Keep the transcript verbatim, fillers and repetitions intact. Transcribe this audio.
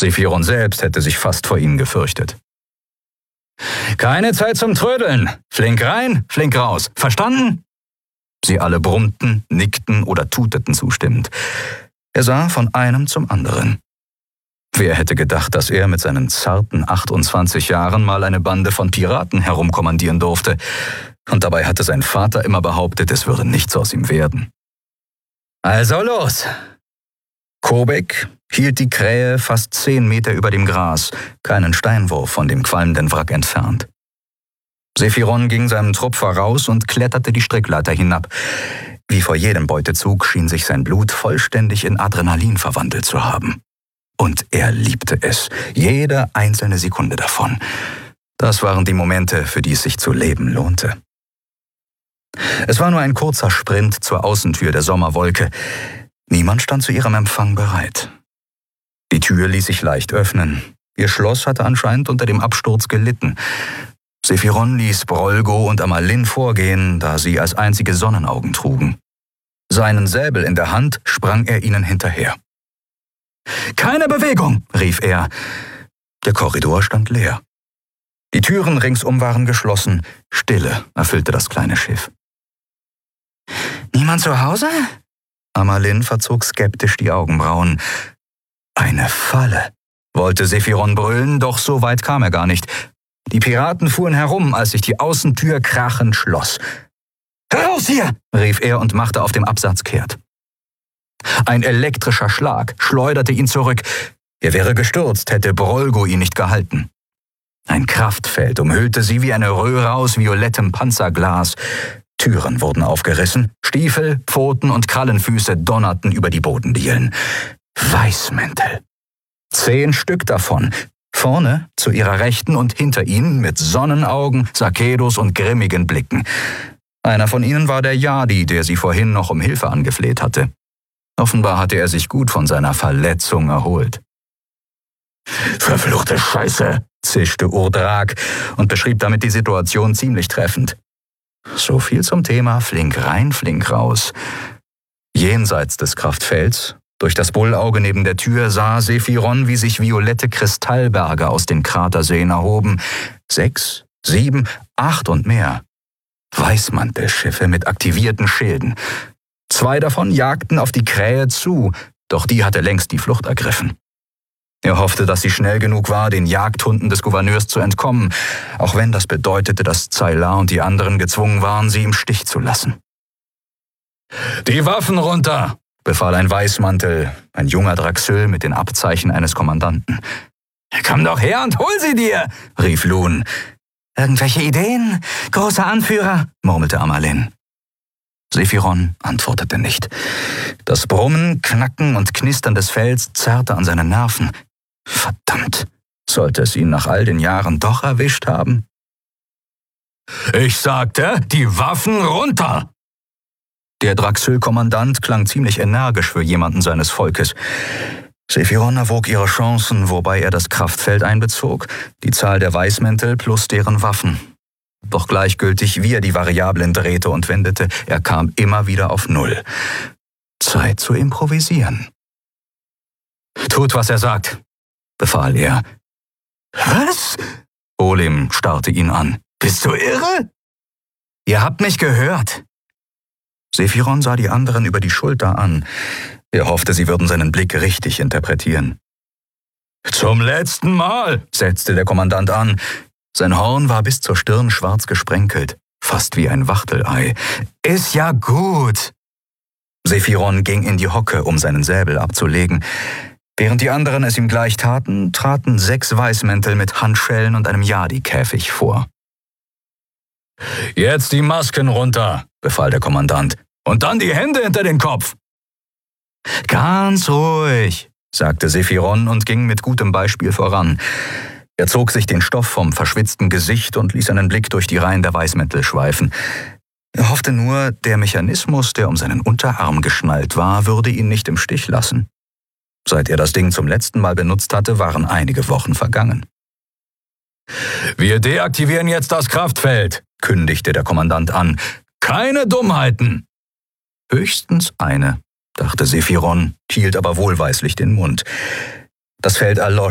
Sephiron selbst hätte sich fast vor ihnen gefürchtet. »Keine Zeit zum Trödeln! Flink rein, flink raus! Verstanden?« Sie alle brummten, nickten oder tuteten zustimmend. Er sah von einem zum anderen. Wer hätte gedacht, dass er mit seinen zarten achtundzwanzig Jahren mal eine Bande von Piraten herumkommandieren durfte? Und dabei hatte sein Vater immer behauptet, es würde nichts aus ihm werden. »Also los!« Kobek hielt die Krähe fast zehn Meter über dem Gras, keinen Steinwurf von dem qualmenden Wrack entfernt. Sephiron ging seinem Trupp voraus und kletterte die Strickleiter hinab. Wie vor jedem Beutezug schien sich sein Blut vollständig in Adrenalin verwandelt zu haben. Und er liebte es, jede einzelne Sekunde davon. Das waren die Momente, für die es sich zu leben lohnte. Es war nur ein kurzer Sprint zur Außentür der Sommerwolke. Niemand stand zu ihrem Empfang bereit. Die Tür ließ sich leicht öffnen. Ihr Schloss hatte anscheinend unter dem Absturz gelitten. Sephiron ließ Brolgo und Amalin vorgehen, da sie als einzige Sonnenaugen trugen. Seinen Säbel in der Hand sprang er ihnen hinterher. »Keine Bewegung!« rief er. Der Korridor stand leer. Die Türen ringsum waren geschlossen. Stille erfüllte das kleine Schiff. »Niemand zu Hause?« Amalin verzog skeptisch die Augenbrauen. »Eine Falle«, wollte Sephiron brüllen, doch so weit kam er gar nicht. Die Piraten fuhren herum, als sich die Außentür krachend schloss. »Heraus hier!« rief er und machte auf dem Absatz kehrt. Ein elektrischer Schlag schleuderte ihn zurück. Er wäre gestürzt, hätte Brolgo ihn nicht gehalten. Ein Kraftfeld umhüllte sie wie eine Röhre aus violettem Panzerglas. Türen wurden aufgerissen, Stiefel, Pfoten und Krallenfüße donnerten über die Bodendielen. Weißmäntel. Zehn Stück davon. Vorne, zu ihrer Rechten und hinter ihnen mit Sonnenaugen, Sakedos und grimmigen Blicken. Einer von ihnen war der Yadi, der sie vorhin noch um Hilfe angefleht hatte. Offenbar hatte er sich gut von seiner Verletzung erholt. »Verfluchte Scheiße«, zischte Urdrak und beschrieb damit die Situation ziemlich treffend. So viel zum Thema flink rein, flink raus. Jenseits des Kraftfelds, durch das Bullauge neben der Tür, sah Sephiron, wie sich violette Kristallberge aus den Kraterseen erhoben. Sechs, sieben, acht und mehr. Weißmantelschiffe mit aktivierten Schilden. Zwei davon jagten auf die Krähe zu, doch die hatte längst die Flucht ergriffen. Er hoffte, dass sie schnell genug war, den Jagdhunden des Gouverneurs zu entkommen, auch wenn das bedeutete, dass Zayla und die anderen gezwungen waren, sie im Stich zu lassen. »Die Waffen runter«, befahl ein Weißmantel, ein junger Draxyl mit den Abzeichen eines Kommandanten. »Komm doch her und hol sie dir«, rief Lun. »Irgendwelche Ideen, großer Anführer?« murmelte Amalin. Sephiron antwortete nicht. Das Brummen, Knacken und Knistern des Fells zerrte an seine Nerven. Verdammt, sollte es ihn nach all den Jahren doch erwischt haben? »Ich sagte, die Waffen runter!« Der Draxyl-Kommandant klang ziemlich energisch für jemanden seines Volkes. Sephiron erwog ihre Chancen, wobei er das Kraftfeld einbezog, die Zahl der Weißmäntel plus deren Waffen. Doch gleichgültig, wie er die Variablen drehte und wendete, er kam immer wieder auf Null. Zeit zu improvisieren. »Tut, was er sagt«, befahl er. »Was?« Olim starrte ihn an. »Bist du irre?« »Ihr habt mich gehört.« Sephiron sah die anderen über die Schulter an. Er hoffte, sie würden seinen Blick richtig interpretieren. »Zum letzten Mal«, setzte der Kommandant an. Sein Horn war bis zur Stirn schwarz gesprenkelt, fast wie ein Wachtelei. »Ist ja gut!« Sephiron ging in die Hocke, um seinen Säbel abzulegen. Während die anderen es ihm gleich taten, traten sechs Weißmäntel mit Handschellen und einem Yadi-Käfig vor. »Jetzt die Masken runter«, befahl der Kommandant. »Und dann die Hände hinter den Kopf!« »Ganz ruhig«, sagte Sephiron und ging mit gutem Beispiel voran. Er zog sich den Stoff vom verschwitzten Gesicht und ließ einen Blick durch die Reihen der Weißmäntel schweifen. Er hoffte nur, der Mechanismus, der um seinen Unterarm geschnallt war, würde ihn nicht im Stich lassen. Seit er das Ding zum letzten Mal benutzt hatte, waren einige Wochen vergangen. »Wir deaktivieren jetzt das Kraftfeld«, kündigte der Kommandant an. »Keine Dummheiten!« »Höchstens eine«, dachte Sephiron, hielt aber wohlweislich den Mund. Das Feld erlosch